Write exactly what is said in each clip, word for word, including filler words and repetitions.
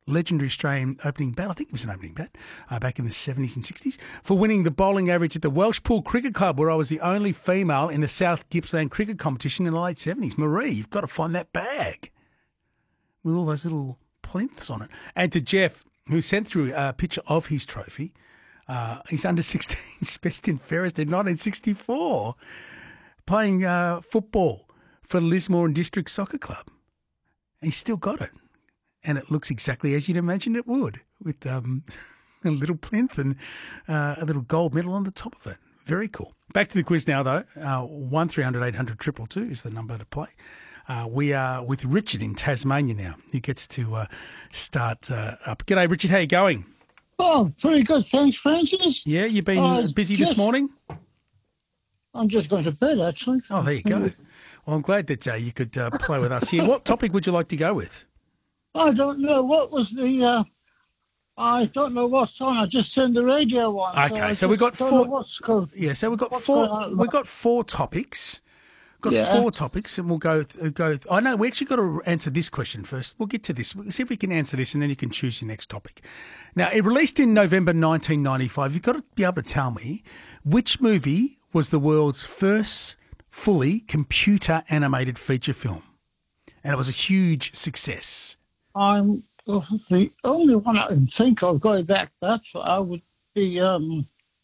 legendary Australian opening bat, I think it was an opening bat, uh, back in the seventies and sixties, for winning the bowling average at the Welshpool Cricket Club, where I was the only female in the South Gippsland cricket competition in the late seventies. Marie, you've got to find that bag with all those little plinths on it. And to Jeff, who sent through a picture of his trophy. Uh, he's under sixteens, best in fairest in nineteen sixty-four, playing uh, football for Lismore and District Soccer Club. And he's still got it. And it looks exactly as you'd imagine it would, with um, a little plinth and uh, a little gold medal on the top of it. Very cool. Back to the quiz now, though. Uh, one three hundred eight hundred two two two is the number to play. Uh, we are with Richard in Tasmania now. He gets to uh, start uh, up. G'day, Richard. How you going? Oh, pretty good. Thanks, Francis. Yeah, you've been uh, busy just, this morning? I'm just going to bed, actually. Oh, there you go. Well, I'm glad that uh, you could uh, play with us here. What topic would you like to go with? I don't know. What was the... Uh, I don't know what's on. I just turned the radio on. Okay, so, so we've got four... What's going, yeah, so we've got what's four We've got four topics. Got yeah. four topics, and we'll go. Go. I know we actually got to answer this question first. We'll get to this. We'll see if we can answer this, and then you can choose your next topic. Now, it released in November nineteen ninety-five. You've got to be able to tell me which movie was the world's first fully computer animated feature film, and it was a huge success. I'm uh, the only one I can think of going back that far would be. Um,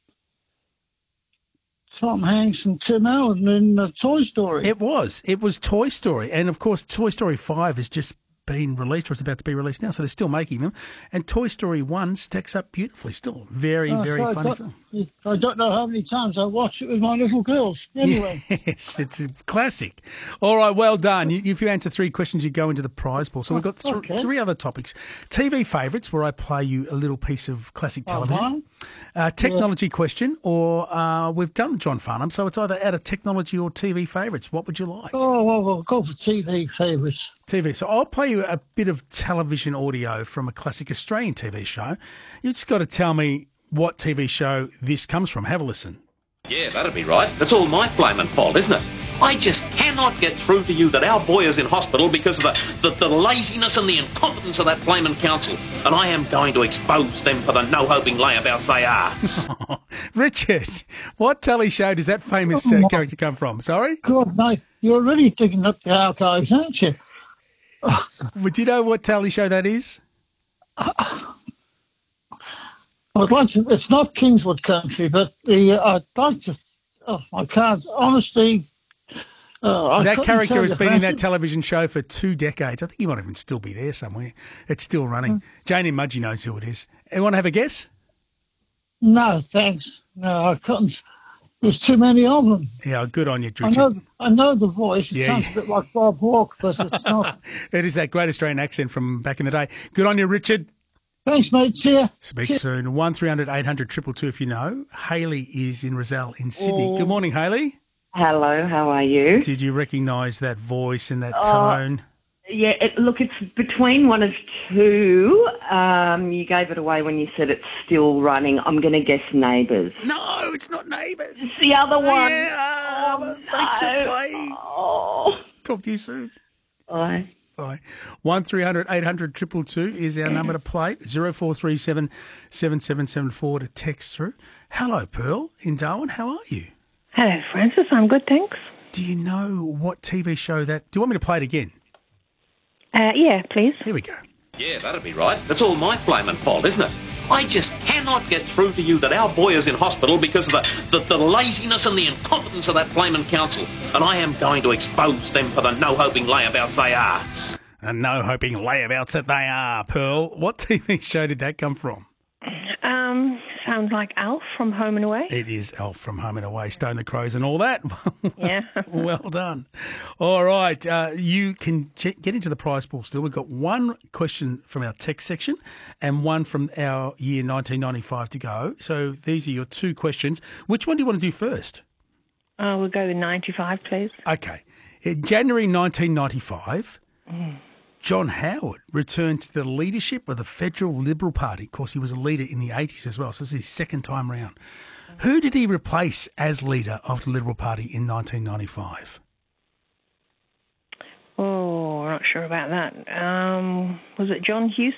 Tom Hanks and Tim Allen in uh, Toy Story. It was. It was Toy Story. And, of course, Toy Story five has just been released, or it's about to be released now, so they're still making them. And Toy Story one stacks up beautifully still. Very, oh, very so funny I film. I don't know how many times I watched it with my little girls. Anyway. Yes, it's a classic. All right, well done. You, if you answer three questions, you go into the prize pool. So we've got th- okay. three other topics. T V favourites, where I play you a little piece of classic television. Uh-huh. Uh, technology yeah. question, or uh, we've done John Farnham, so it's either out of technology or T V favourites. What would you like? Oh, well, we'll go for T V favourites. T V. So I'll play you a bit of television audio from a classic Australian T V show. You just got to tell me what T V show this comes from. Have a listen. Yeah, that'd be right. That's all my flaming fault, isn't it? I just cannot get through to you that our boy is in hospital because of the, the, the laziness and the incompetence of that flaming council. And I am going to expose them for the no-hoping layabouts they are. Richard, what telly show does that famous uh, character come from? Sorry? God, mate, you're really digging up the archives, aren't you? Would you know what telly show that is? I'd like to, it's not Kingswood Country, but the uh, I'd like to, oh, I can't, honestly... Uh, that character has been in that television show for two decades. I think he might even still be there somewhere. It's still running. Mm. Jane and Mudgee knows who it is. Anyone have a guess? No, thanks. No, I couldn't. There's too many of them. Yeah, good on you, Richard. I know, I know the voice. It yeah, sounds yeah. a bit like Bob Hawke, but it's not. It is that great Australian accent from back in the day. Good on you, Richard. Thanks, mate. See ya. Speak Cheers. soon. one three hundred eight hundred two two two if you know. Hayley is in Rozelle in Sydney. Oh. Good morning, Hayley. Hello, how are you? Did you recognise that voice and that uh, tone? Yeah, it, look, it's between one of two. Um, you gave it away when you said it's still running. I'm going to guess Neighbours. No, it's not Neighbours. It's the other one. Yeah, oh, thanks no. for playing. Oh. Talk to you soon. Bye. Bye. one three hundred eight hundred two two two is our number to play. zero four three seven seven seven seven four to text through. Hello, Pearl in Darwin. How are you? Hello, Francis. I'm good, thanks. Do you know what T V show that... Do you want me to play it again? Uh, yeah, please. Here we go. Yeah, that'd be right. That's all my flaming fault, isn't it? I just cannot get through to you that our boy is in hospital because of the, the, the laziness and the incompetence of that flaming council. And I am going to expose them for the no-hoping layabouts they are. The no-hoping layabouts that they are, Pearl. What T V show did that come from? Um, sounds like Alf from Home and Away. It is Alf from Home and Away, Stone the Crows and all that. Yeah. Well done. All right, uh, you can ch- get into the prize pool still. We've got one question from our text section and one from our year nineteen ninety-five to go. So these are your two questions. Which one do you want to do first? Uh, we'll go with ninety-five, please. Okay. In January nineteen ninety-five... Mm. John Howard returned to the leadership of the Federal Liberal Party. Of course, he was a leader in the eighties as well, so this is his second time round. Who did he replace as leader of the Liberal Party in nineteen ninety-five? Oh, I'm not sure about that. Um, was it John Hewson?